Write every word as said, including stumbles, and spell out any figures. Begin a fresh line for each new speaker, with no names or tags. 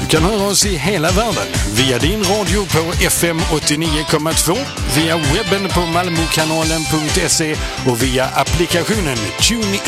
Du kan höra oss i hela världen via din radio på F M åttionio komma två, via webben på malmokanalen punkt se och via applikationen TuneIn.